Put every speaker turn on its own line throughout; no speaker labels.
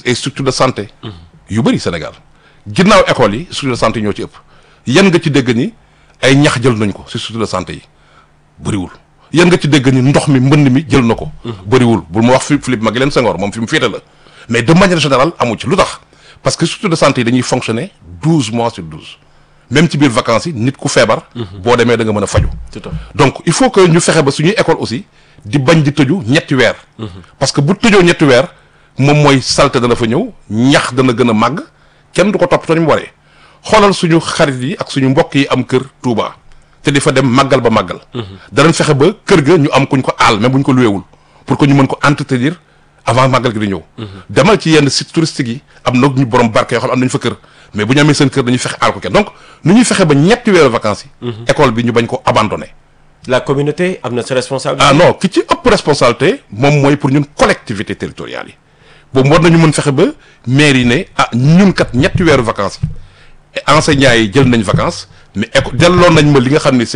ay structures de santé yu bëri Sénégal ginnaaw école yi structures de santé ñoo ci ëpp yan nga ci dégg ni ay ñax jël nañ ko si structures de santé yi bëriwul yan nga ci dégg ni ndox mi mbënd mi jël na ko bëriwul bul ma wax Philippe Maguilène Senghor moom fi mu féete la mais de manière générale amu ci lu tax parce que structures de santé yi dañuy fonctionner 12 mois sur 12 même ci biir vacances yi nit ku feebar boo demee da nga mën a faju donc il faut que ñu fexe ba suñuy école aussi di bañ di tëju ñetti weer parce que bu tëjoo ñetti weer moom mooy salte dana fa ñëw ñax dana gën a màgg kenn du ko toppatoo ni mu waree xoolal suñu xarit yi ak suñu mbokk yi am kër Touba te di fa dem màggal ba màggal danañ fexe ba kër ga ñu am kuñ ko aal même buñ ko luweewul pour que ñu mën ko entretenir avant màggal gi di ñëw demal ci yenn sites touristiques yi am na ñu borom barke yoo xam am nañu fa kër mais bu ñu amee seen kër dañuy fexe aal ko kenn donc nu ñuy fexe ba ñetti weeru vacances yi école bi ñu bañ ko abandonné
la communauté am na sa responsabilité.
ah non ki ci ëpp responsabilité moom mooy pour ñun collectivité territoriale yi boobu war nañu mën fexe ba maire yi ne ah ñun kat ñetti weeru vacances yi enseignants yi jël nañ vacances mais école delloon nañ ma li nga xam ne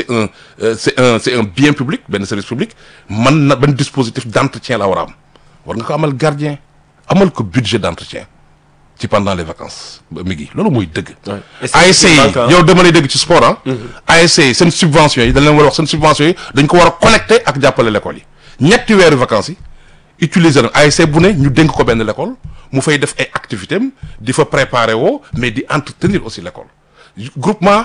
c'est un bien public benn service public man na benn dispositif d'entretien la war a am war nga ko amal gardien amal ko budget d'entretien ci pendant les vacances mi ngi loolu mooy dëgg. ASC yi yow dama lay dégg ci sport ah. ASC yi seen subventions yi dañ leen war a wax seen subventions yi dañ ko war a connecté ak jàppale l'école yi ñetti weeru vacances yi utiliser na ASC bu ne ñu dénk ko benn l'école mu fay def ay activités am di fa préparer woo mais di entretenir aussi l'école groupement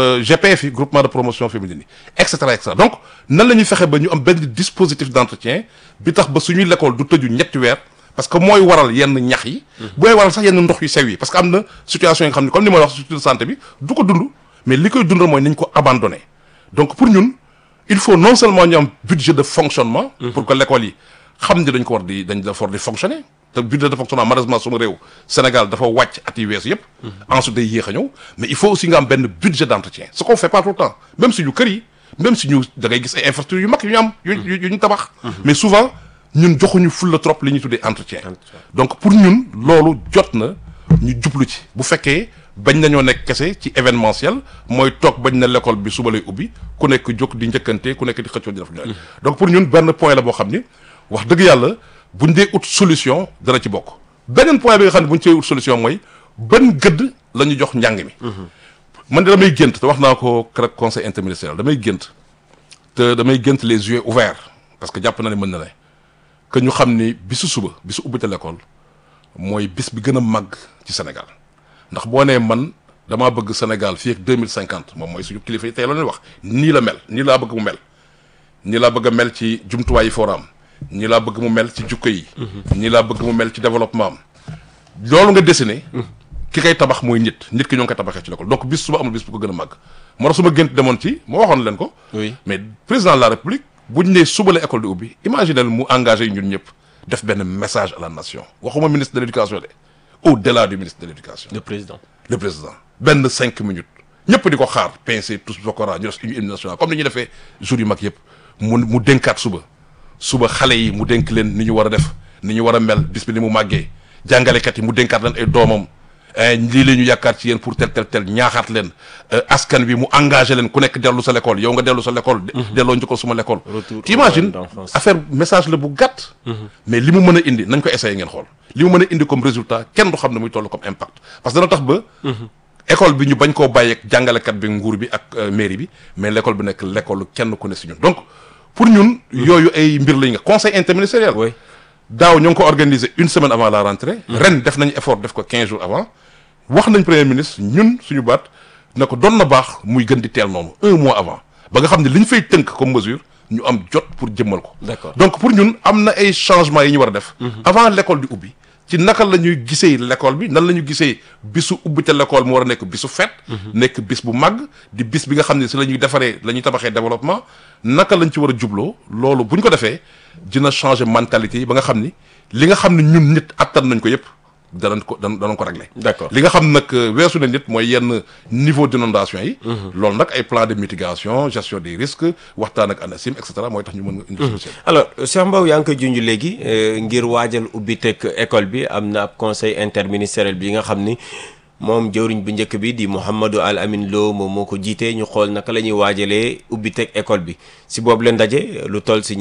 GPF yi groupement de promotion féminine yi et cetera donc nan la ñuy fexe ba ñu am benn dispositif d'entretien bi tax ba suñuy l'école du tëju ñetti weer. parce que mooy waral yenn ñax yi booy waral sax yenn ndox yu sew yi parce que am na situation yi nga xam ne comme ni ma wax structure de santé bi du ko dund mais li koy dundal mooy nañ ko abandonné donc pour ñun il faut non seulement ñu am budget de fonctionnement pour que l'école yi xam ne dañ ko war di fonctionner te budget de fonctionnement malheureusement suma réew Sénégal dafa wàcc at yi weesu yëpp ensuite day yéex a ñëw mais il faut aussi nga am benn budget d'entretien ce qu'on fait pas tout le temps même suñu kër yi même suñu da ngay gis ay infrastructures yu mag yu ñu am yu ñu tabax mais souvent ñun joxuñu fulla trop li ñuy tuddee entretien donc pour ñun loolu jot na ñu jublu ci bu fekkee bañ nañoo nekk kese ci événementiel mooy toog bañ na l'école bi suba lay ubbi ku nekk jóg di njëkkante ku nekk di xëccoo di def donc pour ñun benn point la boo xam ni wax dëgg yàlla buñ dee ut solution dana ci bokk beneen point bi nga xam ne buñ cee ut solution mooy ban gëdd la ñu jox njàng mi man de damay gént te wax naa ko keroog conseil interministériel damay gént les yeux ouverts parce que jàpp na ne mën na ne que ñu xam ni bisu suba bisu ubbite l'école mooy bis bi gën a màgg ci Sénégal ndax boo nee man damaa bëgg Sénégal fii ak 2050 moom mooy suñu kilifa yi tey la ñuy wax nii la mel nii laa bëgg mu mel nii laa bëgg a mel ci jumtuwaay yi foora am nii laa bëgg mu mel ci jukko yi nii laa bëgg mu mel ci développement am loolu nga dessiné ki koy tabax mooy nit ki ñoo ngi koy tabaxee ci l'école donc bis suba amul bis bu ko gën a màgg moo tax su ma gént demoon ci ma waxoon leen ko mais président de la République bu ñu nee suba la école di ubbi imaginez mu engagé ñun ñëpp def benn message à la nation waxuma ministre de l'éducation de au-delà du ministre de l'éducation
le président
benn 5 minutes ñëpp di ko xaar pincé tous bokora ñu def une hymne nationale comme ni ñu defee jours yu mag yëpp mu dénkaat suba xale yi mu dénk leen ni ñu war a def ni ñu war a mel bis bi ni mu màggee jàngalekat yi mu dénkaat leen ay doomam lii la ñu yaakaar ci yéen pour tel ñaaxaat leen askan wi mu engagé leen ku nekk dellu sa l'école yow nga dellu sa l'école delloo njëkkoon suma l'école tu imagines affaire message la bu gàtt mais li mu mën a indi nañ ko essayer ngeen xool li mu mën a indi comme résultat kenn du xam ne muy toll comme impact parce que dana tax ba école bi ñu bañ koo bàyyeeg jàngalekat bi nguur bi ak mairie bi mais l'école bi nekk l'école kenn ku ne si ñun donc pour ñun yooyu ay mbir lañ nga conseil interministériel daaw ñoo ngi ko organiser une semaine avant la rentrée ren def nañ effort def ko 15 jours avant wax nañ premier ministre ñun suñu baat ne ko doon na baax muy gën di teel noonu 1 mois avant ba nga xam ne li ñu fay tënk comme mesure ñu am jot pour jëmmal ko donc pour ñun am na ay changements yi ñu war a def avant l'école di ubbi ci naka la ñuy gisee l'école bi nan la ñu gisee bisu ubbite l'école mu war a nekk bisu fête nekk bis bu màgg di bis bi nga xam ne si la ñuy defaree la ñuy tabaxee développement naka lañ ci war a jubloo loolu bu ñu ko defee dina changer mentalité yi ba nga xam ni li nga xam ne ñun nit attan nañ ko yëpp danañ ko régler
d'accord
li nga xam nag weesu na nit mooy yenn niveau d'inondation yi loolu nag ay plan de mitigation gestion des risques waxtaan ak ANACIM et cetera mooy tax ñu mën nga indi solution
alors Cheikh Mbow yaa ngi koy junj léegi ngir waajal ubbi teg école bi am na ab conseil interministériel bi nga xam ni moom jëwriñ bu njëkk bi di Mouhamadou Al Amin Lo moom moo ko jiitee ñu xool naka la ñuy waajalee ubbi teg école bi si boobu leen ndaje lu toll si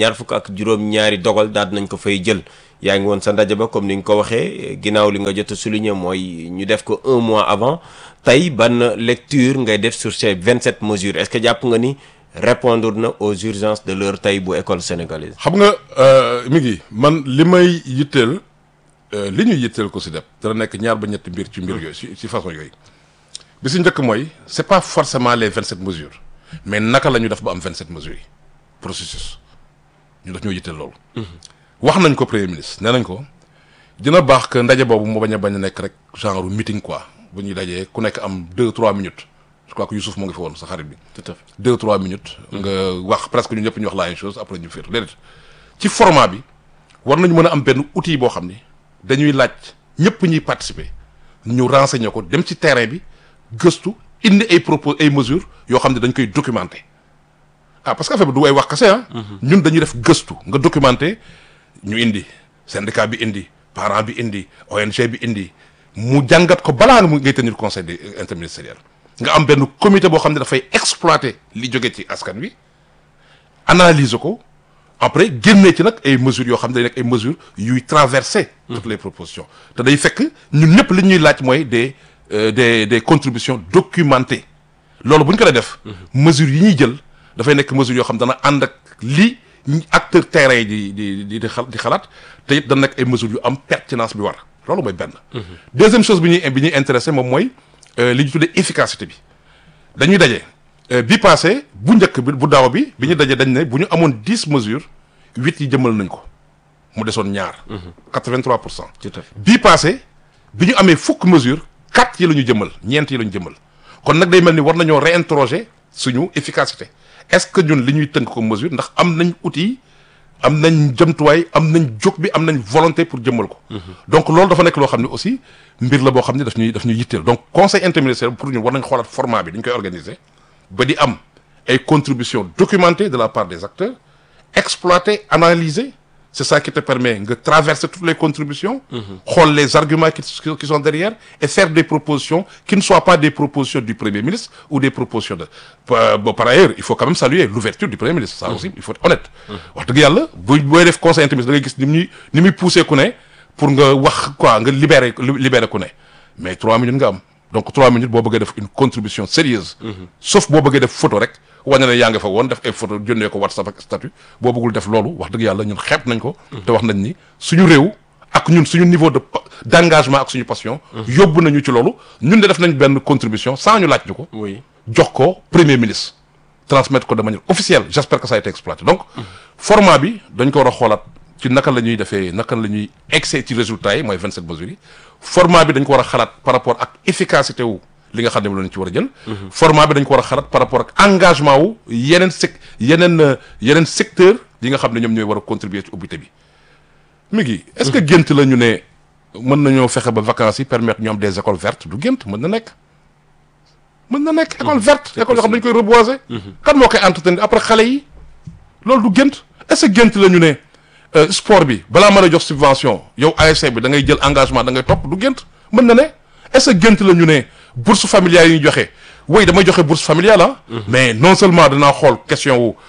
26 dogal daal nañ ko fay jël yaa ngi woon sa ndaje ba comme ni nga ko waxee ginnaaw li nga jot a souligner mooy ñu def ko 1 mois avant tey ban lecture ngay def sur ces 27 mesures est-ce que jàpp nga ni répondre na aux urgences de l'heure tey bu école sénégalaise.
xam nga mi ngi man li may yitteel li ñuy yitteel ko si def dana nekk ñaar ba ñetti mbir ci mbir yooyu si façon yooyu bi si njëkk mooy c'est pas forcément les 27 mesures mais naka la ñu def ba am 27 mesures yi processus ñu def ñoo yitteel loolu. wax nañ ko premier ministre nee nañ ko dina baax que ndaje boobu mu bañ a nekk rek genre meeting quoi bu ñuy dajee ku nekk am 2-3 minutes je crois que Youssouf moo ngi fi woon sa xarit bi.
tout à fait
2-3 minutes. nga wax presque ñu ñëpp ñu wax la même chose après ñu féetu déedéet ci format bi war nañu mën a am benn outil boo xam ni dañuy laaj ñëpp ñuy participer ñu renseigner ko dem ci terrain bi gëstu indi ay mesures yoo xam ne dañ koy documenter parce que affaire bi du way wax kese ñun dañuy def gëstu nga documenter ñu indi syndicat bi indi parent bi indi ONG bi indi mu jàngat ko balaa nga ngay tenir conseil interministériel nga am benn comité boo xam ne dafay exploiter li jóge ci askan wi analyser ko après génnee ci nag ay mesures yoo xam ne day nekk ay mesures yuy traverser toutes les propositions te day fekk ñun ñëpp li ñuy laaj mooy des contributions documentées loolu bu ñu ko dee def mesures yi ñuy jël dafay nekk mesures yoo xam dana ànd ak li acteur terrain yi di xalaat te it dana nekk ay mesures yu am pertinence bi war loolu mooy benn deuxième chose bi ñuy intéressé moom mooy li ñu tuddee efficacité bi dañuy daje bi passé bu njëkk bi bu daaw bi ñu daje dañ ne bu ñu amoon 10 mesures 8 yi jëmal nañ ko mu desoon ñaar 83%.
tout à fait
bii passé bi ñu amee fukk mesures 4 yi la ñu jëmal ñeent yi la ñu jëmal kon nag day mel ni war nañoo réinterroger suñu efficacité est-ce que ñun li ñuy tënk ko mesure ndax am nañ outil am nañ jëmtuwaay am nañ jóg bi am nañ volonté pour jëmmal ko donc loolu dafa nekk loo xam ne aussi mbir la boo xam ne daf ñuy yitteel donc conseil interministériel pour ñun war nañ xoolaat format bi dañ koy organiser ba di am ay contributions documentées de la part des acteurs exploiter analyser c'est ça qui te permet de traverser toutes les contributions xool les arguments qui sont derrière et faire des propositions qui ne soient pas des propositions du Premier ministre ou des propositions de bon par ailleurs il faut quand même saluer l'ouverture du Premier ministre ça aussi il faut être honnête wax dëgg yàlla booy def conseil interministériel da ngay gis ni muy poussé ku ne pour nga wax quoi nga libérer ku ne mais 3 minutes nga am donc 3 minutes boo bëggee def une contribution sérieuse sauf boo bëggee def photo rek wane ne yaa nga fa woon def ay photo jëndee ko WhatsApp ak statut boo bëggul def loolu wax dëgg yàlla ñun xeeb nañ ko te wax nañ ni suñu réew ak ñun suñu niveau d'engagement ak suñu passion yóbbu nañu ci loolu ñun de def nañ benn contribution sans ñu laaj ñu ko jox ko premier ministre transmettre ko de manière officielle j'espère que ça a été exploité donc format bi dañ ko war a xoolaat ci naka la ñuy defee naka la ñuy excès ci résultats yi mooy 27 mesures yi format bi dañ ko war a xalaat par rapport ak efficacité wu li nga xam ne lañ ci war a jël format bi dañ ko war a xalaat par rapport ak engagement wu yeneen secteur yi nga xam ne ñoom ñooy war a contribuer ci ubbite bi mi ngi est-ce que gént la ñu ne mën nañoo fexe ba vacances yi permettre ñu am des écoles vertes du gént mën na nekk école verte école yoo xam ne dañ koy reboiser kan moo koy entretenir après xale yi loolu du gént est-ce que gént la ñu ne sport bi balaa mën a jox subvention yow ASC bi da ngay jël engagement da ngay topp du gént mën na ne est-ce que gént la ñu ne bourse familiale yi ñu joxe oui damay joxe bourse familiale mais non seulement danaa xool question wu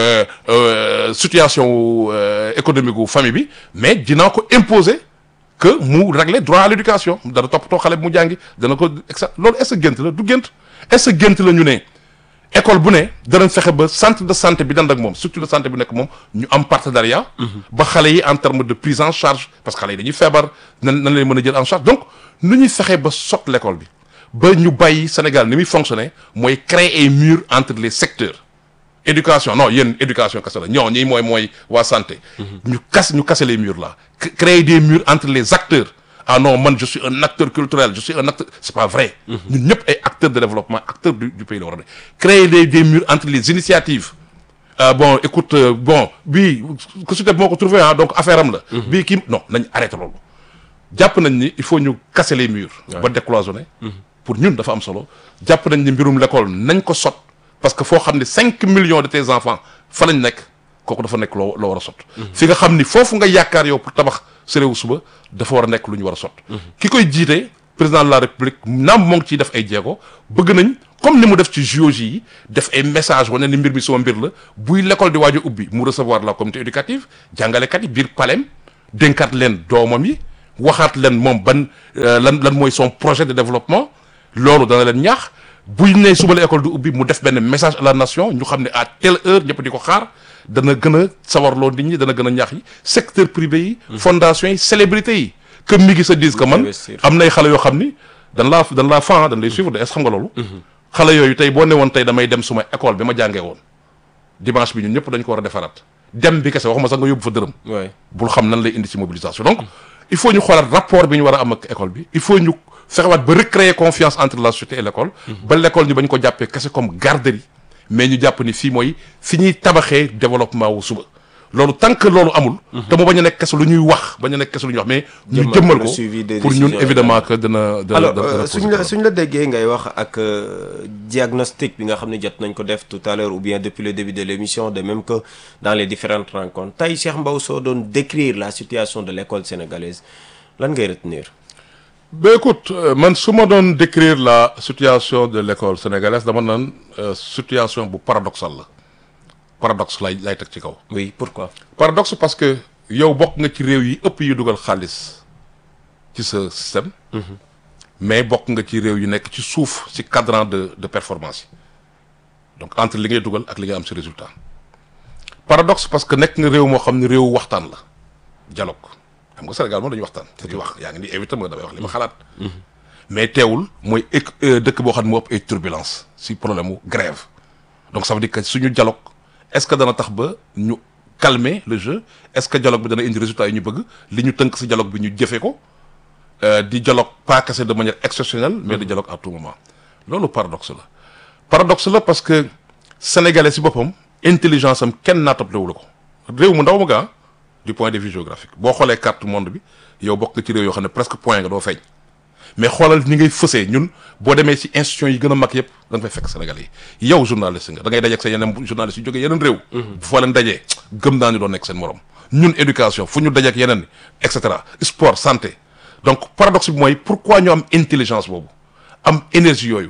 situation wu économique wu famille bi mais dinaa ko imposer que mu régler droit à l'éducation dana toppatoo xale bi mu jàngi dana ko loolu est-ce que gént la du gént est-ce que gént la ñu ne école bu ne danañ fexe ba centre de santé bi dand ak moom structure de santé bi nekk moom ñu am partenariat ba xale yi en termes de prise en charge parce que xale yi dañuy feebar nan leen mën a jël en charge donc nu ñuy fexe ba sot l'école bi ba ñu bàyyi Sénégal ni muy fonctionner mooy créer ay murs entre les secteurs éducation non yéen éducation kese la ñoo ñii mooy waa santé ñu casser les murs là créer des murs entre les acteurs ah non man je suis un acteur culturel je suis un acteur c'est pas vrai ñun ñëpp ay acteurs de développement acteurs du pays la war a ne créer des murs entre les initiatives bon écoute bon bii ku si def moo ko trouvé donc affaire am la bii kii non nañ arrêté loolu jàpp nañ ni il faut ñu casser les murs ba décloisonner pour ñun dafa am solo jàpp nañ ni mbirum l'école nañ ko sot parce que foo xam ne 5 millions de tes enfants fa lañ nekk kooku dafa nekk loo war a sot fi nga xam ni foofu nga yaakaar yow pour tabax sa réew suba dafa war a nekk lu ñu war a sot ki koy jiite président de la république naam moo ngi ciy def ay jéego bëgg nañ comme ni mu def ci JOJ yi def ay message wane ni mbir mi sama mbir la buy l'école di waaj a ubbi mu recevoir la communauté éducative jàngalekat yi biir palem dénkaat leen doomam yi waxaat leen moom ban lan mooy son projet de développement loolu dana leen ñaax buy ne suba la école du ubbi mu def benn message à la nation ñu xam ne à telle heure ñëpp di ko xaar dana gën a sawarloo nit ñi dana gën a ñaax yi secteur privé yi fondation yi célébrité yi que mi ngi se dise que man am nay xale yoo xam ni dañ laa fan dañ lay suivre de est xam nga loolu xale yooyu tey boo ne woon tey damay dem suma école bi ma jàngee woon dimanche bi ñun ñëpp dañ ko war a defaraat dem bi kese waxuma sax nga yóbbu fa dërëm bul xam nan lay indi ci mobilisation donc il faut ñu xoolaat rapport bi ñu war a am ak école bi il faut ñu fexewaat ba recréer confiance entre la société et l'école ba l'école ñu bañ ko jàppee kese comme garderie mais ñu jàpp ni fii mooy fi ñuy tabaxee développement wu suba loolu tant que loolu amul te mu bañ a nekk kese lu ñuy wax bañ a nekk kese lu ñuy wax mais ñu jëmmal ko pour ñun évidemment que dana
alors suñ la déggee ngay wax ak diagnostic bi nga xam ne jot nañ ko def tout à l'heure ou bien depuis le début de l'émission de même que dans les différentes rencontres tey Cheikh Mbaw soo doon décrire la situation de l'école sénégalaise lan ngay retenir
ben écoute man su ma doon décrire la situation de l'école sénégalaise dama naan situation bu paradoxale la paradoxe lay teg ci kaw.
oui pourquoi.
paradoxe parce que yow bokk nga ci réew yi ëpp yu dugal xaalis ci sa système. mais bokk nga ci réew yu nekk ci suuf ci cadran de performance yi donc entre li ngay dugal ak li ngay am ci résultat. paradoxe parce que nekk nga réew moo xam ne réew waxtaan la dialogue xam nga Sénégal moom dañuy waxtaan. dañuy wax yaa ngi ni invité ma damay wax li ma xalaat. mais teewul mooy dëkk boo xam ne moo ëpp ay turbulence ci problème mu grève donc ça veut dire que suñu dialogue. est-ce que dana tax ba ñu calmer le jeu est-ce que dialogue bi dana indi résultat yi ñu bëgg li ñu tënk ci dialogue bi ñu jëfee ko di dialogue pas kese de manière exceptionnelle mais di dialogue à tout moment loolu paradoxe la parce que sénégalais ci boppam intelligence am kenn naatablewul ko réew mu ndaw ma gaa du point de vue géographique boo xoolee carte monde bi yow bokk nga ci réew yoo xam ne presque point nga doo feeñ mais xoolal ni ngay fësee ñun boo demee ci institutions yi gën a mag yëpp da nga fay fekk Sénégalais yi yow journaliste nga da ngay dajeek sa yeneen journalistes yu jógee yeneen réew foo leen dajee gëm naa ni doon nekk seen morom ñun éducation fu ñu dajeek yeneen et cetera sport santé donc paradoxe bi mooy pourquoi ñu am intelligence boobu am énergie yooyu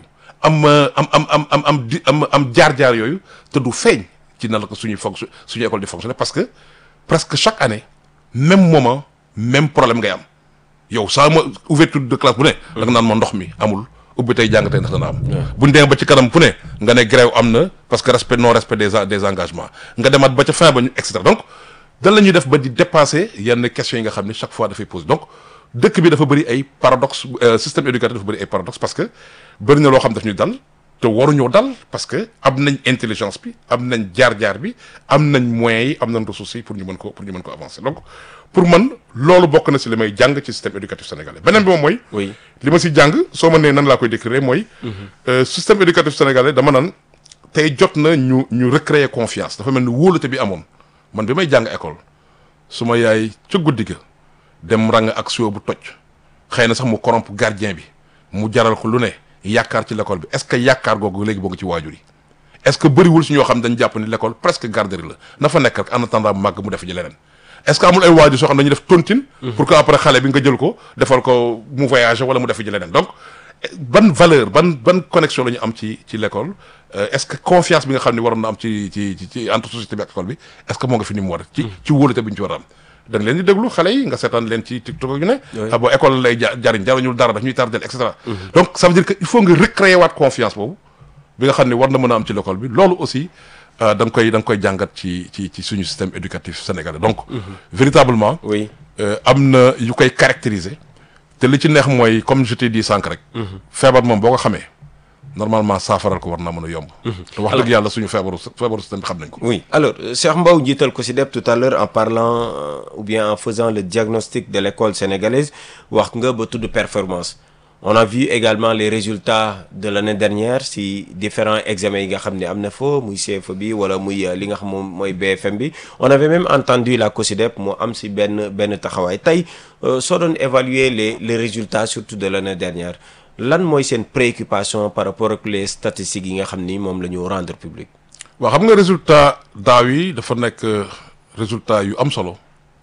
am jaar-jaar yooyu te du feeñ ci na la ko suñu école di fonctionner parce que presque chaque année même moment même problème ngay am yow saa ma ouverture de classe bu ne da nga naan ma ndox mi amul ubbi tey jàng tey ndax dana am buñ demee ba ci kanam fu ne nga ne grève am na parce que non respect des engagements nga demaat ba ca fin ba ñu et cetera donc dan la ñuy def ba di dépasser yenn questions yi nga xam ne chaque fois dafay poser donc dëkk bi dafa bëri ay paradoxe système éducatif dafa bëri ay paradoxe parce que bëri na loo xam daf ñu dal te waruñoo dal parce que am nañ intelligence bi am nañ jaar-jaar bi am nañ moyens yi am nañ ressources yi pour ñu mën ko avancer donc pour man loolu bokk na ci li may jàng ci système éducatif sénégalais beneen bi moom mooy.
oui
li ma ci jàng soo ma nee nan laa koy décrire mooy. système éducatif sénégalais dama naan tey jot na ñu recréer confiance dafa mel ni wóolute bi amoon man bi may jàng école su ma yaay ca guddi ga dem rang ak siwo bu toj xëy na sax mu corrompre gardien bi mu jaral ko lu ne yaakaar ci l'école bi est-ce que yaakaar googu léegi bokk ci waajur yi est-ce que bëriwul si ñoo xam dañ jàpp ni l'école presque garderie la na fa nekk rek en attendant màgg mu def ji leneen. est-ce que amul ay waajur soo xam dañuy def tontine pour que après xale bi nga jël ko defal ko mu voyager wala mu def ji leneen donc ban valeur ban connexion la ñu am ci l'école est-ce que confiance bi nga xam ne waroon na am ci entre société bi ak école bi est-ce que moo nga fi ni mu war ci wóolute bi ñu ci war a am da nga leen di déglu xale yi nga seetaan leen ci TikTok yu ne xam bo école lay jariñ jaruñul dara daf ñuy tardel et cetera donc ça veut dire que il faut nga recréer waat confiance boobu bi nga xam ne war na mën a am ci l'école bi loolu aussi da nga koy jàngat ci suñu système éducatif sénégalais donc véritablement
oui
am na yu koy caractériser te li ci neex mooy comme je t'ai dit sànq rek feebar moom boo ko xamee normalement saafaral ko war naa mën a yomb te wax dëgg yàlla suñu feebaru système bi xam nañ ko
oui alors Cheikh Mbaw njiital COSYDEP tout à l'heure en parlant ou bien en faisant le diagnostic de l'école sénégalaise wax nga ba tudd performance on a vu également les résultats de l'année dernière si différents examens yi nga xam ne am na fa muy CFEE bi wala muy li nga xam moom mooy BFM bi on avait même entendu la COSYDEP moo am si benn taxawaay tey soo doon évaluer les résultats surtout de l'année dernière lan mooy seen préoccupation par rapport ak les statistiques yi nga xam ni moom la ñu rendre public.
waaw xam nga résultat daaw yi dafa nekk résultat yu am solo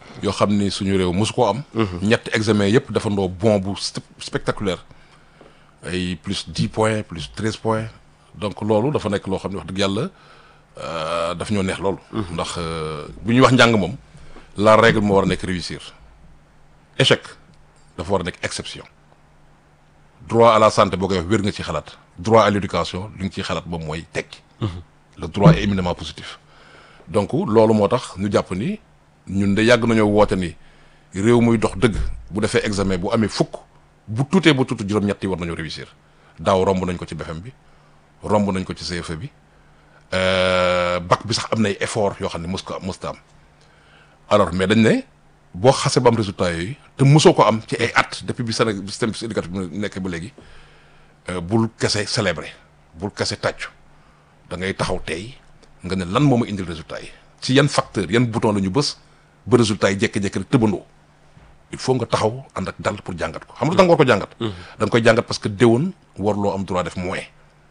yoo xam ni suñu réew mosu koo am. ñetti examen yëpp defandoo bon bu spectaculaire ay plus 10 points plus 13 points donc loolu dafa nekk loo xam ne wax dëgg yàlla daf ñoo neex loolu. ndax bu ñuy wax njàng moom la règle moo war a nekk réussir échec dafa war a nekk exception. droit à la santé boo koy wax wér nga ci xalaat droit à l'éducation li nga ciy xalaat moom mooy tekki. le droit est éminemment positif. donc loolu moo tax ñu jàpp ni ñun de yàgg nañoo woote ni réew muy dox dëgg bu defee examen bu amee fukk bu tuutee ba tuuti juróom-ñett yi war nañoo réussir daaw romb nañ ko ci BFM bi romb nañ ko ci CFE bi bac bi sax am nay effort yoo xam ne mosut am alors mais dañ ne boo xasee ba am résultat yooyu te mosoo ko am ci ay at depuis bi Sénégal système éducatif bi nekk ba léegi bul kese célébrer bul kese tàccu da ngay taxaw tey nga ne lan moo ma indil résultat yi ci yan facteur yan bouton la ñu bës ba résultat yi jékki-jékki rek tëbandoo il faut nga taxaw ànd ak dal pour jàngat ko xam nga da nga war ko jàngat. da nga koy jàngat parce que déwoon warloo am droit def moins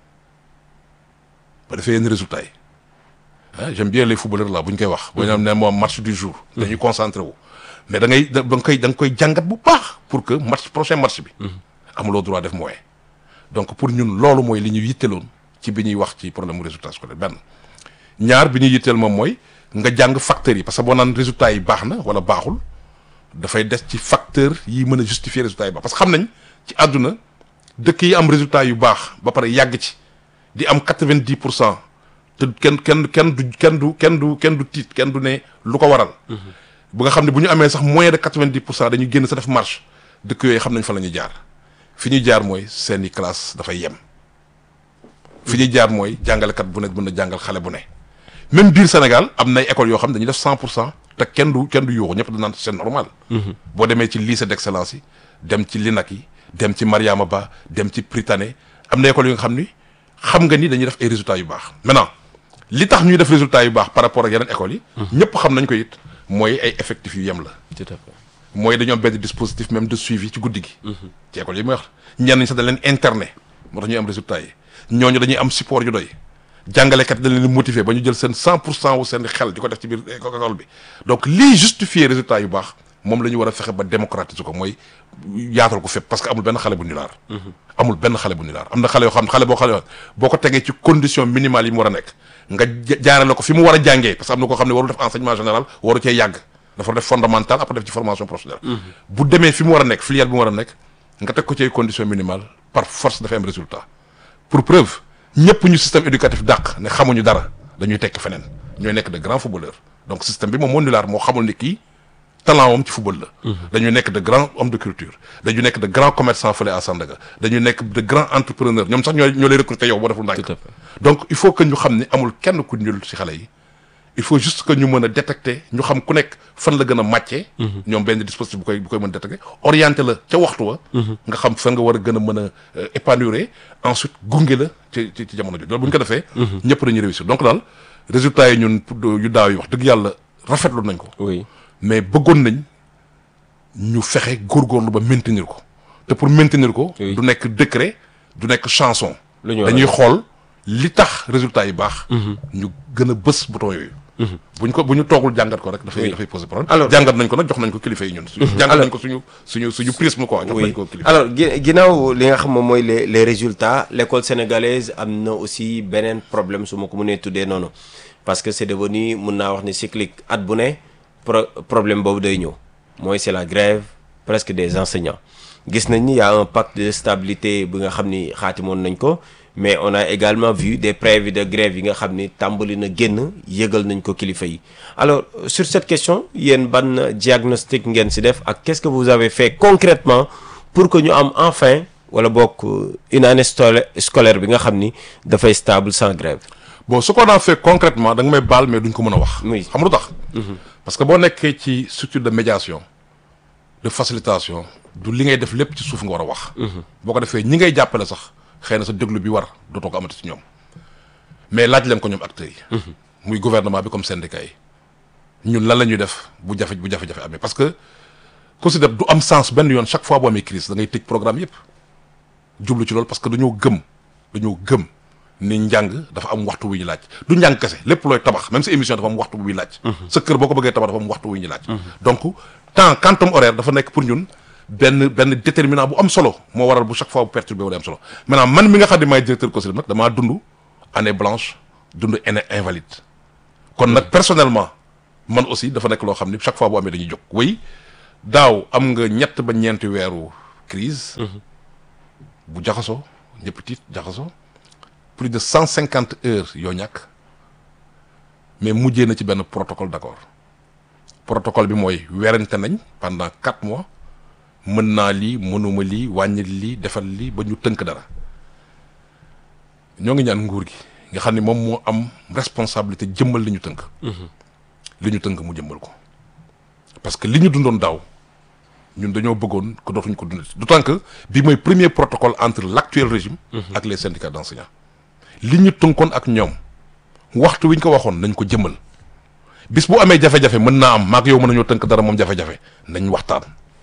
ba defee yenn résultats yi ah j'aime bien les footballeurs là bu ñu koy wax. boo ñu ne moom match du jour. dañuy concentré wu. mais da nga koy jàngat bu baax pour que prochain match bi. amuloo droit def moins. donc pour ñun loolu mooy li ñu yitteloon ci bi ñuy wax ci problème mu résultat scolaire benn. ñaar bi ñuy yitteel moom mooy nga jàng facteurs yi parce que boo naan résultats yi baax na wala baaxul dafay des ci facteur yi mën a justifier résultats yi baax parce que xam nañ ci àdduna dëkk yi am résultats yu baax ba pare yàgg ci di am 90% te kenn du tiit kenn du ne lu ko waral. bu nga xam ne bu ñu amee sax moins de 90% dañuy génn sa def marche dëkk yooyu xam nañ fa la ñuy jaar fi ñuy jaar mooy seeni classe dafay yem fi ñuy jaar mooy jàngalekat bu ne mën na jàngal xale bu ne. même biir Sénégal am nay écoles yoo xam dañuy def 100% te kenn du yuuxu ñëpp da naan c'est normal. boo demee ci lycée d'excellence yi dem ci LINAC yi dem ci Mariama Ba dem ci Prytanée am na écoles yu nga xam ni xam nga ni dañuy def ay résultats yu baax. maintenant li tax ñuy def résultats yu baax par rapport ak yeneen écoles yi. ñëpp xam nañ ko it mooy ay effectifs yu yem la.
tout à fait
mooy dañoo am benn dispositif même de suivi ci guddi gi. ci écoles yi may wax ñenn ñi sax dañ leen internet moo tax ñuy am résultats yi ñooñu dañuy am support yu doy. jàngalekat dañ leen di motiver ba ñu jël seen 100% wu seen xel di ko def ci biir école bi donc lii justifier résultat yu baax moom la ñu war a fexe ba démocratiser ko mooy yaatal ko fépp parce que amul benn xale bu nilaar. amul benn xale bu nilaar am na xale yoo xam xale boo ko tegee ci condition minimale yi mu war a nekk nga jaarale ko fi mu war a jàngee parce que am na koo xam ne warul def enseignement général waru cee yàgg dafa def fondamental après def ci formation professionnelle. bu demee fi mu war a nekk filière bi mu war a nekk nga teg ko ci ay conditions minimales par force dafay am résultat pour preuve. ñëpp ñu système éducatif dàq ne xamuñu dara dañuy tekki feneen ñooy nekk de grands footballeurs donc système bi moom moo nilaar moo xamul ni kii talent moom ci football la. dañuy nekk de grands hommes de culture dañuy nekk de grands commerçants fële à Sandaga dañuy nekk de grands entrepreneurs ñoom sax ñoo lay recruter yow boo deful ndànk.
tout à fait
donc il faut que ñu xam ne amul kenn ku ñuul ci xale yi il faut juste que ñu mën a détecter ñu xam ku nekk fan la gën a màccee. ñoom benn dispositif bu koy mën a détecter orienté la ca waxtu wa. nga xam fan nga war a gën a mën a épanouir ensuite gunge la ci jamono jooju loolu bu ñu ko defee. ñëpp dañuy réussir donc daal résultats yi ñun yu daaw yi wax dëgg yàlla rafetlu nañ ko.
oui
mais bëggoon nañ ñu fexe góorgóorlu ba maintenir ko te pour maintenir ko.
oui
du nekk décret du nekk chanson.
dañuy
xool li tax résultats yi baax. ñu gën a bës bouton yooyu. bu ñu toogul jàngat ko rek. dafay poser problème.
alors
jàngat nañ ko nag jox nañ ko kilifa yi ñun. jàngat nañ ko suñu prisme quoi. jox nañ ko kilifa
alors ginnaaw li nga xam moom mooy les résultats l'école sénégalaise am na aussi beneen problème su ma ko mënee tuddee noonu parce que c'est devenu mun naa wax ni cyclique at bu ne problème boobu day ñëw mooy c'est la grève presque des enseignants gis nañ ni y a un pacte de stabilité bi nga xam ni xaatimoon nañ ko. mais on a également vu des préavis de grève yi nga xam ni tàmbali na génn yëgal nañ ko kilifa yi alors sur cette question yéen ban diagnostic ngeen ci def ak qu'est-ce que vous avez fait concrètement pour que ñu am enfin wala bokk une année scolaire bi nga xam ni dafay stable sans grève.
bon ce qu'on a fait concrètement da nga may baal mais duñ ko mën a wax.
oui
xam lu tax. parce que boo nekkee ci structure de médiation de facilitation du li ngay def lépp ci suuf nga war a wax. boo ko defee ñi ngay jàppale sax. xëy na sa déglu bi war dootoo ko amati ci ñoom mais laaj leen ko ñoom acteurs yi. muy gouvernement bi comme syndicat yi ñun lan la ñuy def bu jafe-jafe amee parce que considère du am sens benn yoon chaque fois boo amee crise da ngay tëj programme yëpp jublu ci loolu parce que dañoo gëm ni njàng dafa am waxtu wu ñu laaj du njàng kese lépp looy tabax même sa émission dafa am waxtu bu muy laaj. sa kër boo ko bëggee tabax dafa am waxtu wu ñu laaj. donc temps quantum horaire dafa nekk pour ñun benn déterminant bu am solo moo waral bu chaque fois bu perturbé wu day am solo maintenant man mi nga xam ne maay directeur COSYDEP nag damaa dund année blanche dund année invalide kon nag personnellement man aussi dafa nekk loo xam ni chaque fois bu amee dañuy jóg oui daaw am nga 3 ba 4 weeru crise bu jaxasoo ñëpp tiit jaxasoo plus de 150 heures yoo ñàkk mais mujjee na ci benn protocole d'accord protocole bi mooy werante nañ pendant 4 mois mën naa lii mënuma lii wàññi lii defal lii ba ñu tënk dara ñoo ngi ñaan nguur gi nga xam ne moom moo am responsabilité jëmmal li ñu tënk. li ñu tënk mu jëmmal ko parce que li ñu dundoon daaw ñun dañoo bëggoon ko dootuñ ko dundati d'autant que bi mooy premier protocole entre l'actuel régime. ak les syndicats d'enseignants. li ñu tënkoon ak ñoom waxtu wi ñu ko waxoon nañ ko jëmmal bis bu amee jafe-jafe mën naa am maak yow mën nañoo tënk dara moom jafe-jafe nañ waxtaan.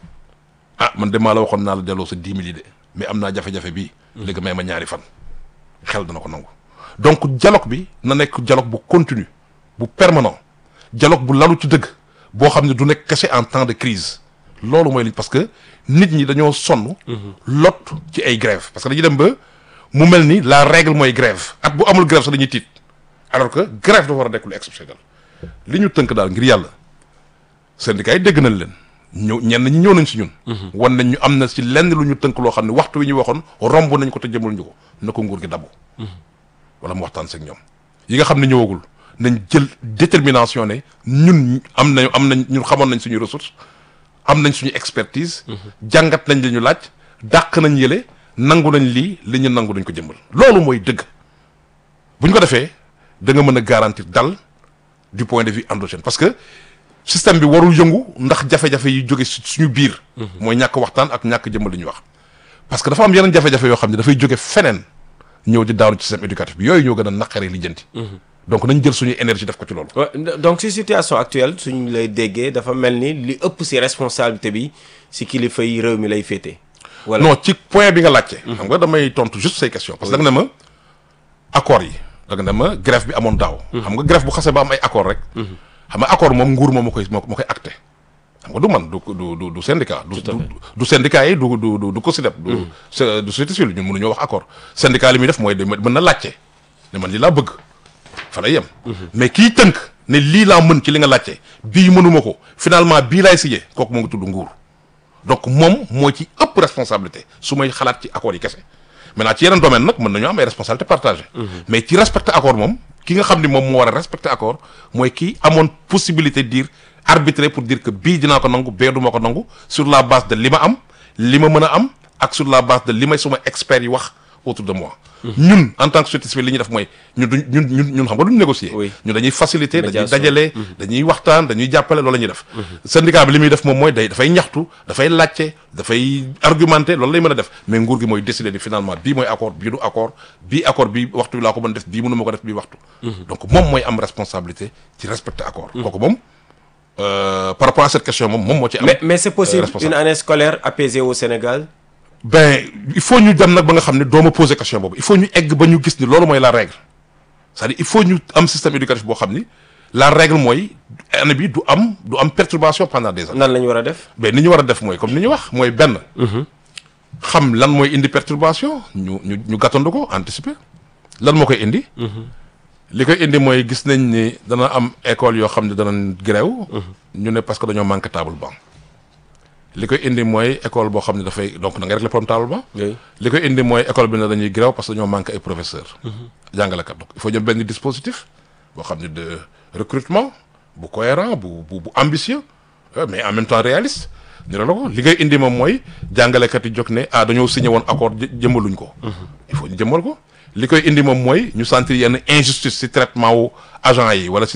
ah man de maa la waxoon naa la delloo sa 10 000 yi de mais am naa jafe-jafe bii. léegi may ma 2 fan. xel dana ko nangu donc dialogue bi na nekk dialogue bu continu bu permanent dialogue bu lalu ci dëgg boo xam ne du nekk kese en temps de crise loolu mooy li parce que nit ñi dañoo sonn. lot ci ay grève parce que dañuy dem ba mu mel ni la règle mooy grève at bu amul grève sax dañuy tiit alors que grève dafa war a nekk lu exceptionnel li ñu tënk daal ngir yàlla syndicats yi dégg nañ leen. ñenn ñi ñëw nañ si ñun. wan nañ ñu am na si lenn lu ñu tënk loo xam ne waxtu wi ñu waxoon romb nañ ko te jëmal ñu ko na ko nguur gi dabu. wala mu waxtaan seeg ñoom. yi nga xam ne ñëwagul nañ jël détermination ne ñun am nañ ñun xamoon nañ suñu ressource am nañ suñu expertise. jàngat nañ li ñu laaj dàq nañ yële nangu nañ lii li ñu nangu dañ ko jëmmal. loolu mooy dëgg bu ñu ko defee da nga mën a garantir dal du point de vue endogène parce que. système bi warul yëngu ndax jafe-jafe yi jóge suñu biir. mooy ñàkk waxtaan ak ñàkk jëmmal li ñuy wax. parce que dafa am yeneen jafe-jafe yoo xam ne dafay jóge feneen ñëw di daanu ci système éducatif bi yooyu ñoo gën a naqaree lijjanti. donc nañ jël suñuy énergie def ko ci loolu.
donc si situation actuelle suñ lay déggee dafa mel ni li ëpp si responsabilité bi si kilifa yi réew mi lay féetee.
wala non ci point bi nga laajte. xam nga damay tontu juste say questions. parce que da nga ne ma accords yi. da nga ne ma grève bi amoon daaw. xam nga grève bu xasee ba am ay accords rek. xam nga accord moom nguur moom moo koy acté xam nga du man du syndicat du syndicat yi du COSYDEP du société civile ñun mënuñoo wax accord syndicat li muy def mooy mën na laajte ne man lii laa bëgg fa lay yem mais kii tënk ne lii laa mën ci li nga laajte bii mënuma ko finalement bii laay signé kooku moo ngi tudd nguur donc moom moo ci ëpp responsabilité su may xalaat ci accord yi kese maintenant ci yeneen domaine nag mën nañoo am ay responsabilité partagée mais ci respecter accord moom ki nga xam ni moom moo war a respecter accord mooy kii amoon possibilité dire arbitrer pour dire que bii dinaa ko nangu bee du ma ko nangu sur la base de li ma am li ma mën a am ak sur la base de li may suma experts yi wax autour de moi. ñun en tant que société civile li ñuy def mooy ñun xam nga duñ négocier. ñun dañuy faciliter dañuy dajale. dañuy waxtaan dañuy jàppale loolu la ñuy def. syndicat bi li muy def moom mooy dafay ñaxtu dafay laajte dafay argumenter loolu lay mën a def mais nguur gi mooy décider ni finalement bii mooy accord bii du accord bii accord bii waxtu bi laa ko mën def bii mënu ma ko def bii waxtu. donc moom mooy am responsabilité ci respecter accord. kooku moom par rapport à cette question moom moo ci am.
mais c'est possible une année scolaire apaisée au Sénégal.
Ben il faut ñu dem nag ba nga xam ne doo ma poser question boobu il faut ñu egg ba ñu gis ni loolu mooy la règle c'est-à-dire il faut ñu am système éducatif boo xam ni la règle mooy année bi du am perturbation pendant des années.
nan la ñu war a def.
ben ni ñu war a def mooy comme ni ñu wax mooy benn. xam lan mooy indi perturbation ñu gàttandu ko anticiper lan moo koy indi. li koy indi mooy gis nañ ni dana am école yoo xam ne danañ grève ñu ne parce que dañoo manqué table banc. li koy indi mooy école boo xam ne dafay donc da ngay régler problème table ba. li koy indi mooy école bi ne dañuy grève parce que dañoo manqué ay professeurs. jàngalekat donc il faut ñu benn dispositif boo xam ne de recrutement bu cohérent bu ambitieux mais en même temps réaliste ñu ne la ko li koy indi moom mooy jàngalekat yi jóg ne dañoo signé woon accord jëmmaluñ ko. il faut ñu jëmmal ko. li koy indi moom mooy ñu sentir yenn injustice ci traitement wu agent yi wala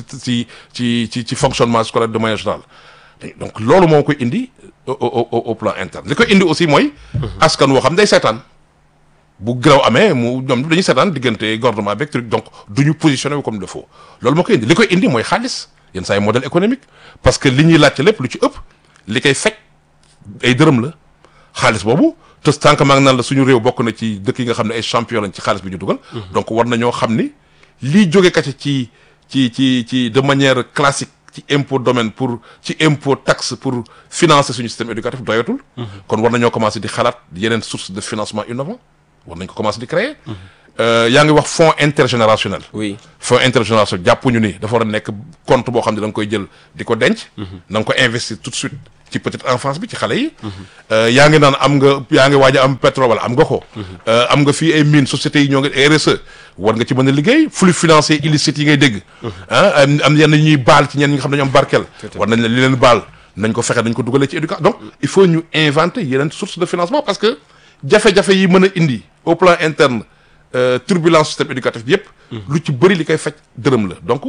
ci fonctionnement scolaire de manière générale donc loolu moo koy indi. au plan interne li koy indi aussi mooy. askan woo xam day seetaan bu graw amee ñoom dañuy seetaan diggante gouvernement beeg truc donc du ñu positionné wu comme il le faut loolu moo koy indi li koy indi mooy xaalis yenn saa yi modèle économique parce que li ñuy laajte lépp lu ci ëpp li koy fekk ay dërëm la xaalis boobu te sànq maa ngi naan la suñu réew bokk na ci dëkk yi nga xam ne ay champion lañ ci xaalis bi ñu dugal. donc war nañoo xam ni lii jóge kese ci de manière classique ci impôt domaine pour ci impôt taxe pour financer suñu système éducatif doyatul. kon war nañoo commencer di xalaat yeneen source de financement innovant war nañ ko commencer di créer. yaa ngi wax fonds intergénérationnel.
oui
fonds intergénérationnel jàppuñu ni dafa war a nekk compte boo xam ne da nga koy jël di ko denc. na nga ko investir tout de suite ci petite enfance bi ci xale yi. yaa ngi naan yaa ngi waaj a am pétrole wala am nga ko. am nga fii ay mines sociétés yi ñoo ngi RSE war nga ci mën a liggéey flux financier illicite yi ngay dégg. am yenn ñuy baal ci ñenn ñi nga xam ne dañoo am barkeel. war nañ li leen baal nañ ko fexe nañ ko dugalee ci éducation donc il faut ñu inventer yeneen source de financement parce que jafe-jafe yi mën a indi au plan interne. Turbulence système éducatif bi yëpp. lu ci bëri li koy faj dërëm la donc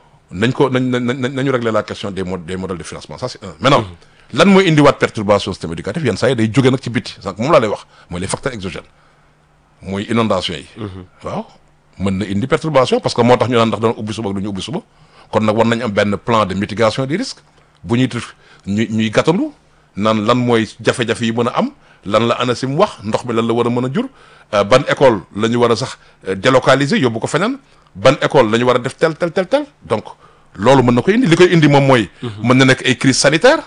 nañu régler la question des modèles de financement ça c'est un. Maintenant lan mooy indiwaat perturbation système éducatif yenn saa yi day jóge nag ci biti sànq moom laa lay wax mooy les facteurs exogènes mooy inondation yi. waaw mën na indi perturbation parce que moo tax ñu naan ndax doon ubbi suba ak du ñu ubbi suba kon nag war nañ am benn plan de mitigation des risques bu ñuy gàttandu naan lan mooy jafe-jafe yi mën a am. lan la ANACIM wax ndox mi lan la war a mën a jur ban école la ñu war a sax délocaliser yóbbu ko feneen ban école la ñu war a def tel donc loolu mën na ko indi li koy indi moom mooy. mën na nekk ay crise sanitaire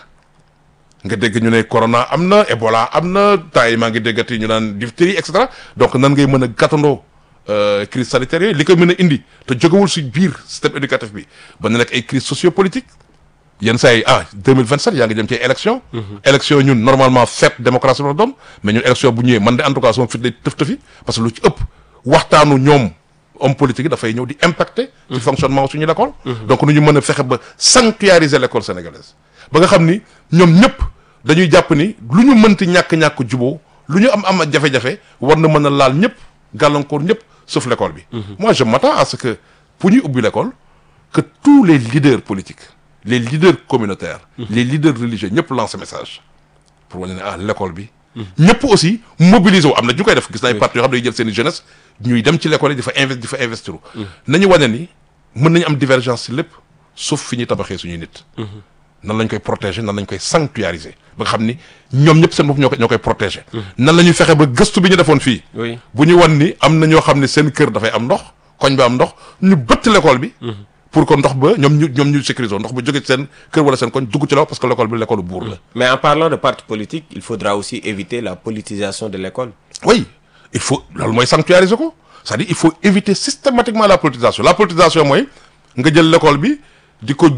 nga dégg ñu ne corona am na Ebola am na temps yi maa ngi déggati ñu naan diphtérie et cetera donc nan ngay mën a gàttandoo crise sanitaire yooyu li koy mën a indi te jógewul si biir système éducatif bi mën na nekk ay crise sociopolitique yenn saa yi 2027 yaa ngi jëm ci élection élection ñun normalement fête démocratie la doon mais ñun élection bu ñëwee man de en tout cas sama fit day tëf-tëfi parce que lu ci ëpp waxtaanu ñoom homme politique yi dafay ñëw di impacter ci fonctionnement suñu l'école donc nu ñu mën a fexe ba sanctuariser l'école sénégalaise ba nga xam ni ñoom ñëpp dañuy jàpp ni lu ñu mënti ñàkk juboo lu ñu am jafe-jafe war na mën a laal ñëpp gàllankoor ñëpp sauf l'école bi moi je m'attends à ce que pour ñuy ubbi l'école que tous les leaders politiques les leaders communautaires les leaders religieux ñëpp lancer message pour wane ne l'école bi ñëpp aussi mobiliser wu am na ñu koy def gis na ay partis yoo xam ne day jël seen i jeunesse ñuy dem ci l'école yi di fa investir nañu wane ni mën nañu am divergence ci lépp sauf fi ñuy tabaxee suñuy nit nan lañ koy protéger nan lañ koy sanctuariser ba nga xam ni ñoom ñëpp seen bopp ñoo koy protéger nan la ñuy fexe ba gëstu bi ñu defoon fii bu ñu wan ni am na ñoo xam ne seen kër dafay am ndox koñ ba am ndox ñu bëtt l'école bi pour que ndox ba ñoom ñu sécuriser ndox ba jóge ci seen kër wala seen koñ dugg ci la parce que l'école bi l'école buur la.
mais en parlant de parti politique il faudra aussi éviter la politisation de l'école.
oui il faut loolu mooy sanctuariser ko c'est-à-dire il faut éviter systématiquement la politisation mooy nga jël l'école bi di ko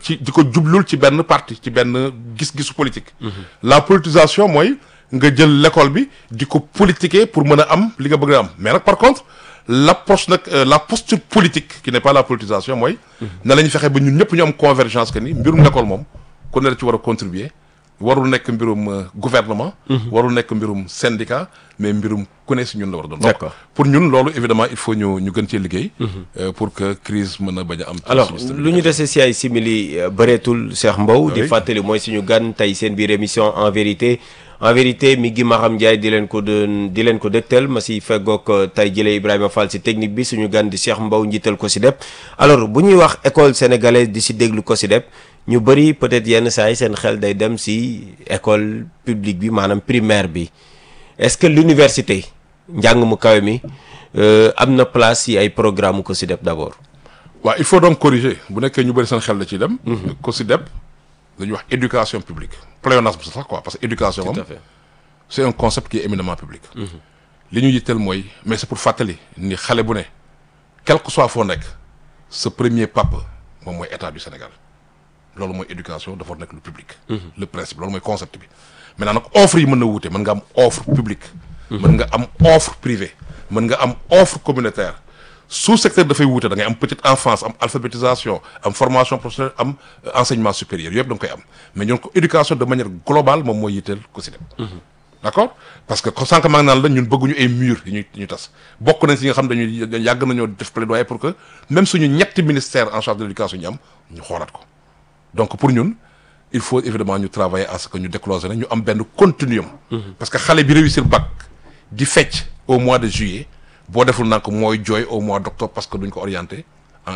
jublul ci benn parti ci benn gis-gisu politique. la politisation mooy nga jël l'école bi di ko politiquer pour mën a am li nga bëgg a am mais nag par contre. l'approche nag la posture politique qui n'est pas la politisation mooy na la ñu fexe ba ñun ñëpp ñu am convergence que ni mbirum l'école moom ku ne la ci war a contribuer warul nekk mbirum gouvernement warul nekk mbirum syndicat mais mbirum ku ne si ñun la war a doon donc pour ñun loolu évidemment il faut ñu gën cee liggéey pour que crise mën a bañ a am
alors lu ñu dese si ay simili bëreetul Cheikh Mbow di fàttali mooy suñu gan tey seen biir émission en vérité mi ngi Maham Ndiaye di leen ko dëgtal ma si feggoog tey jëlee Ibrahima Fall si technique bi suñu gan di Cheikh Mbow njiital COSYDEP alors bu ñuy wax école sénégalaise di si déglu COSYDEP ñu bëri peut-être yenn saa yi seen xel day dem si école publique bi maanaam primaire bi est-ce que l'université njàng mu kawe mi am na place si ay programme COSYDEP d'abord.
waaw il faut donc corriger bu nekkee ñu bëri seen xel la ciy dem. COSYDEP dañuy wax éducation publique pléonasme sax quoi parce que éducation moom c'est un concept qui est éminemment public. li ñu yitteel mooy mais c'est pour fàttali ni xale bu ne quel que soit foo nekk sa premier papa moom mooy état du Sénégal loolu mooy éducation dafa nekk lu public. le principe loolu mooy concept bi maintenant nag offre yi mën na wuute mën nga am offre publique. mën nga am offre privée mën nga am offre communautaire. sous secteur dafay wuute da ngay am petite enfance am alphabétisation am formation professionnelle am enseignement supérieur yëpp da nga koy am mais ñun ko éducation de manière globale moom mooy yitteel COSYDEP. d'accord parce que sànq maa ngi naan la ñun bëgguñu ay murs yi ñu tas bokk nañ si nga xam dañuy yàgg nañoo def plaidoyer pour que même suñu ñetti ministère en charge de l'éducation ñu am ñu xoolaat ko donc pour ñun il faut évidemment ñu travailler à ce que ñu décloisonner ñu am benn continuum. parce que xale bi réussir bac di fecc au mois de juillet. boo deful nag mooy jooy au mois d'octobre parce que duñ ko orienté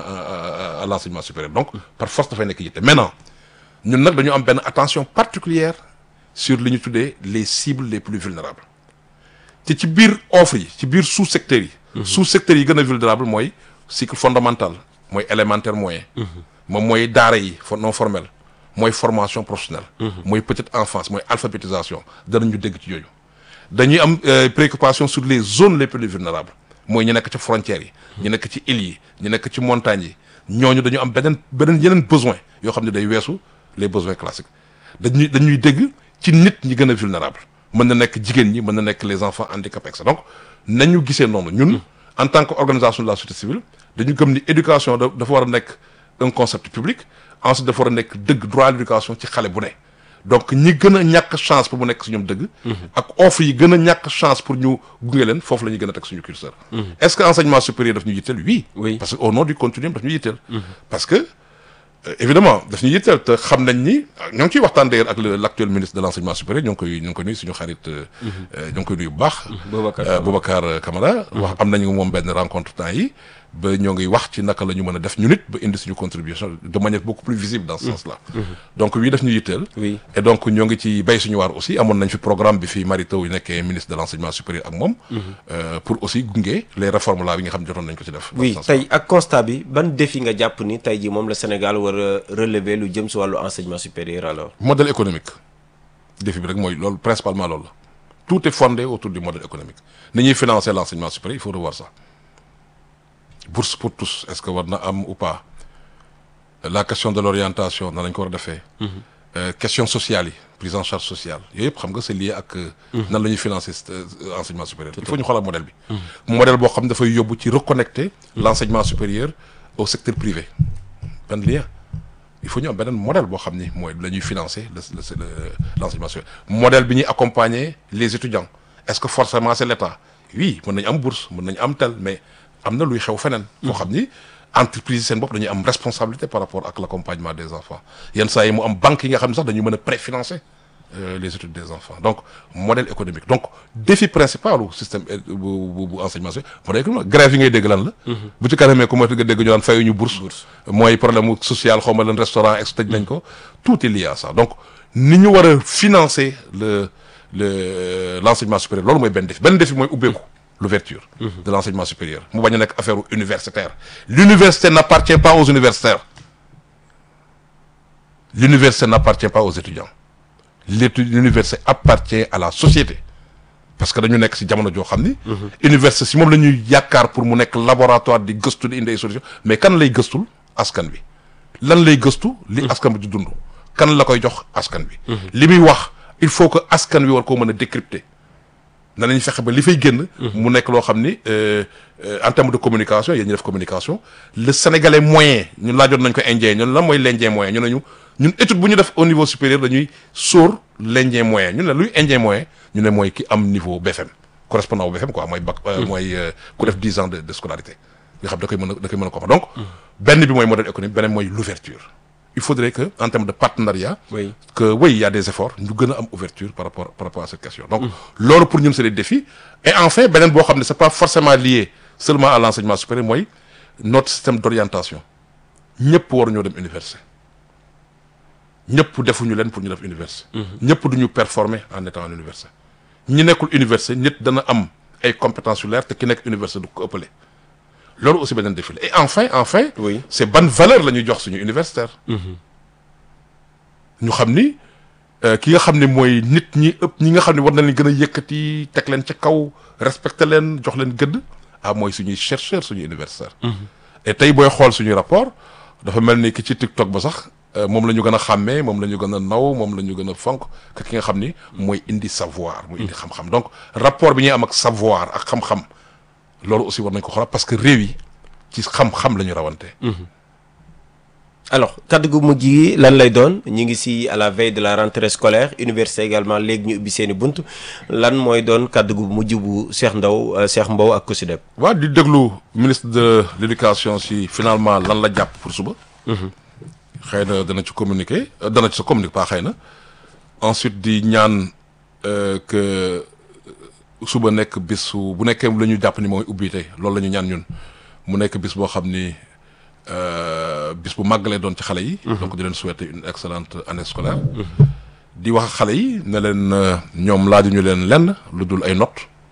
à l'enseignement supérieur donc par force dafay nekk yitte maintenant ñun nag dañu am benn attention particulière sur li ñu tuddee les cibles les plus vulnérables te ci biir offre yi ci biir sous secteurs yi. sous secteurs yi gën a vulnérable mooy cycle fondamental mooy élémentaire moyen. moom mooy daara yi non formel mooy formation professionnelle. mooy petite enfance mooy alphabétisation danañu dégg ci yooyu. dañuy am préoccupation sur les zones les plus vulnérables mooy ñu nekk ci frontières yi. ñu nekk ci îles yi ñu nekk ci montagnes yi ñooñu dañu am beneen yeneen besoin yoo xam ne day weesu les besoins classiques dañuy dégg ci nit ñi gën a vulnérable mën na nekk jigéen ñi mën na nekk les enfants handicapés donc nañu gisee noonu ñun en tant que organisation de la société civile dañu gëm ni éducation dafa war a nekk un concept public ensuite dafa war a nekk dëgg droit à l'éducation ci xale bu ne donc ñi gën a ñàkk chance pour mu nekk si ñoom dëgg ak offre yi gën a ñàkk chance pour ñu gunge leen foofu la ñuy gën a teg suñu curseur est-ce que enseignement supérieur daf ñu yitteel oui parce que au nom du continuum daf ñu yitteel parce que évidemment daf ñu yitteel te xam nañ ni ñoo ngi ciy waxtaan d'ailleurs ak l'actuel ministre de l'enseignement supérieur ñoo ngi koy nuyu suñu xarit ñoo ngi koy nuyu bu baax Boubacar Camara wax am nañu moom benn rencontre temps yi ba ñoo ngi wax ci naka la ñu mën a def ñu nit ba indi suñu contribution de manière beaucoup plus visible dans ce sens-là donc oui daf ñu yitteel et donc ñoo ngi ci bay suñu waar aussi amoon nañ fi programme bi fi Mary Teuw yu nekkee ministre de l'enseignement supérieur ak moom pour aussi gunge les réformes là yi nga xam ne jotoon nañ ko ci def
oui tey ak constat bi ban défi nga jàpp ni tey ji moom la Sénégal war a relever lu jëm si wàllu enseignement supérieur alors
modèle économique défi bi rek mooy loolu principalement loolu la tout est fondé autour du modèle économique ni ñuy financer l'enseignement supérieur il faut revoir ça bourse pour tous est-ce que war na am ou pas la question de l'orientation nan lañ ko war a defee question sociale yi prise en charge sociale yooyu yëpp xam nga c'est lié ak nan la ñuy financer enseignement supérieur il faut ñu xoolal modèle bi modèle boo xam ne dafay yóbbu ci reconnecter l'enseignement supérieur au secteur privé ban lien il faut ñu am beneen modèle boo xam ni mooy la ñuy financer l'enseignement supérieur modèle bi ñuy accompagner les étudiants est-ce que forcément c'est l'État oui mën nañu am bourse mën nañu am tel mais am na luy xew feneen foo xam ni entreprise seen bopp dañuy am responsabilité par rapport ak l'accompagnement des enfants yenn saa yi mu am banque yi nga xam ne sax dañu mën a préfinancer les études des enfants donc modèle économique donc défi principal u système bu enseignement si modèle économique grève yi ngay dégg lan la bu ci kanamee ku ma nga dégg ñu naan fayuñu bourse mooy problème social xaw ma leen restaurant ex tëj nañ ko tout est lié à ça donc ni ñu war a financer l'enseignement supérieur loolu mooy benn défi mooy ubbeeku l'ouverture de l'enseignement supérieur mu bañ a nekk affaire universitaire l'université n'appartient pas aux universitaires l'université n'appartient pas aux étudiants l'université appartient à la société parce que dañu nekk ci jamono joo xam ni université si moom la ñuy yaakaar pour mu nekk laboratoire di gëstu di indi ay solution mais kan lay gëstul askan bi lan lay gëstu li askan bi di dund kan la koy jox askan bi li muy wax il faut que askan wi war koo mën a décrypter danañ fexe ba li fay génn mu nekk loo xam ni en termes de communication yéen ñu def communication le sénégalais moyen ñun laajoon nañ ko indien ñun lan mooy l'indien moyen ñu ne ñun étude bu ñu def au niveau supérieur dañuy sóor l'indien moyen ñu ne luy indien moyen ñu ne mooy ki am niveau BFM correspondant au BFM quoi mooy bac mooy ku def 10 ans de scolarité nga xam da koy mën a comprendre donc benn bi mooy modèle économique beneen mooy l'ouverture il faudrait que en termes de partenariat que oui il y a des efforts ñu gën a am ouverture par rapport à cette question donc loolu pour ñun c'est des défis et enfin beneen boo xam ne c'est pas forcément lié seulement à l'enseignement supérieur mooy notre système d'orientation ñëpp waruñoo dem université ñëpp defuñu leen pour ñu def université ñëpp duñu performer en étant en université ñi nekkul université nit dana am ay compétences yu leer te ki nekk université du ko ëppale loolu aussi beneen défi la et enfin
oui.
c'est ban valeur la ñuy jox suñu universitaire ñu xam ni ki nga xam ne mooy nit ñi nga xam ne war na leen gën a yëkkati teg leen ca kaw respecter leen jox leen gëdd mooy suñuy chercheur suñu universitaire et tey booy xool suñuy rapport dafa mel ni ki ci TikTok ba sax moom la ñu gën a xàmmee moom la ñu gën a naw moom la ñu gën a fonk que ki nga xam ni mooy indi savoir mooy indi xam-xam donc rapport bi ñuy am ak savoir ak xam-xam loolu aussi war nañ ko xoolal parce que réew yi ci xam-xam la ñu rawante
alors kaddu gu mujj gi lan lay doon ñu ngi ci à la veille de la rentrée scolaire université également léegi ñu ubbi seeni bunt lan mooy doon kaddu gu mujj bu Cheikh Mbow ak COSYDEP
waaw di déglu ministre de l'éducation ci finalement lan la jàpp pour suba xëy na dana ci communiquer pas xëy na ensuite di ñaan que suba nekk bis bu nekkee la ñu jàpp ni mooy ubbi tey loolu la ñu ñaan ñun mu nekk bis boo xam ni bis bu màggalee doon ci xale yi donc di leen souhaiter une excellente année scolaire di wax xale yi ne leen ñoom laajuñu leen lenn lu dul ay notes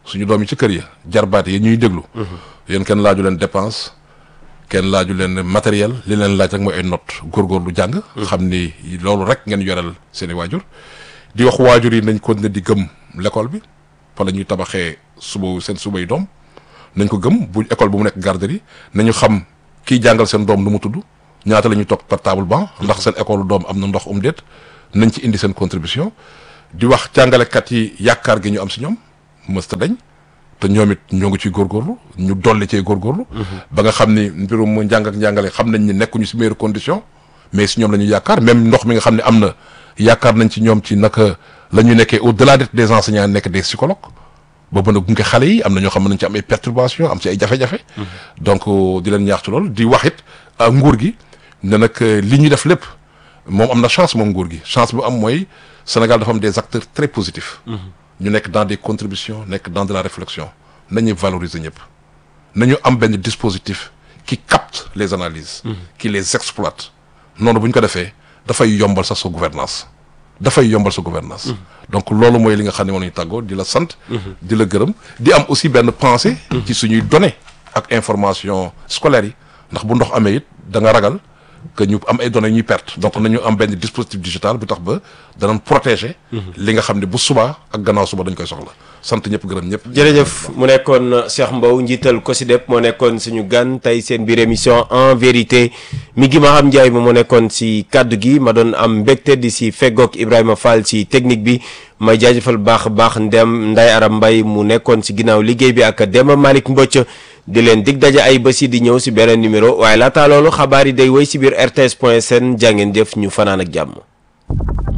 suñu doom yi ci kër ya jarbaat yi ñuy déglu. yéen kenn laaju leen dépense kenn laaju leen matériel li leen laaj rek mooy ay notes góorgóorlu jàng. xam ni loolu rek ngeen yoreel seen i waajur. di wax waajur yi nañ continuer di gëm l'école bi fa la ñuy tabaxee seen subay doom nañ ko gëm bu école bu mu nekk garderie nañu xam kiy jàngal seen doom nu mu tudd ñaata la ñuy toog par table banc ndax seen école doom am na ndox déet nañ ci indi seen contribution. di wax jàngalekat yi yaakaar gi ñu am si ñoom mësta dañ te ñoom it ñoo ngi ciy góorgóorlu ñu dolli cee góorgóorlu. ba nga xam ni mbirum njàng ak njàngale xam nañ ni nekkuñu si meilleure condition mais si ñoom la ñuy yaakaar même ndox mi nga xam ne am na yaakaar nañ ci ñoom ci naka la ñu nekkee au-delà des enseignants nekk des psychologues ba mën a gunge xale yi am na ñoo xam ne nañ ci am ay perturbations am ci ay jafe-jafe. donc di leen ñaax ci loolu di wax it nguur gi ne nag li ñuy def lépp moom am na chance moom nguur gi chance bu am mooy Sénégal dafa am des acteurs très positifs. ñu nekk dans des contributions nekk dans de la réflexion nañu valoriser ñëpp nañu am benn dispositif qui capte les analyses. qui les exploite noonu bu ñu ko defee dafay yombal sax sa gouvernance dafay yombal sa gouvernance donc loolu mooy li nga xam ne moom la ñu tàggoo di la sant. di la gërëm di am aussi benn pensée. ci suñuy données ak information scolaires yi ndax bu ndox amee it da nga ragal que ñu am ay données ñuy perte donc nañu am benn dispositif digital bu tax ba danañ protéger. li nga xam ne bu subaa ak gannaaw suba dañ koy soxla sant ñëpp gërëm ñëpp.
jërëjëf mu nekkoon Cheikh Mbow njiital COSYDEP moo nekkoon suñu gan tey seen biir émission en vérité mi ngi ma xam Ndiaye ma moo nekkoon si kaddu gi ma doon am mbégte di si feggoog Ibrahima Fall si technique bi may jaajëfal baax a baax Ndeye Aram Mbaye mu nekkoon si ginnaaw liggéey bi ak Demba Malick Mbocc di leen dig daje ay bés yi di ñëw si beneen numéro waaye laata loolu xabaar yi day woy si biir RTS.sn jàngeen jëf ñu fanaan ak jàmm.